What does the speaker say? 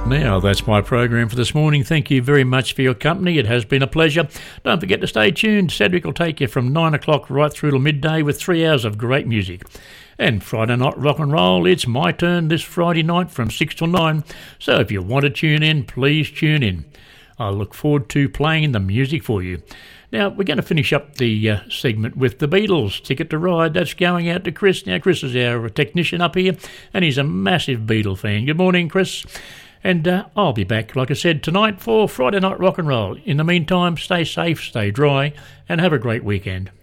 Now, that's my program for this morning. Thank you very much for your company. It has been a pleasure. Don't forget to stay tuned. Cedric will take you from 9 o'clock right through till midday with 3 hours of great music. And Friday night rock and roll, it's my turn this Friday night from 6 till 9. So if you want to tune in, please tune in. I look forward to playing the music for you. Now, we're going to finish up the segment with the Beatles, Ticket to Ride. That's going out to Chris. Now, Chris is our technician up here, and he's a massive Beatle fan. Good morning, Chris. And I'll be back, like I said, tonight for Friday Night Rock and Roll. In the meantime, stay safe, stay dry, and have a great weekend.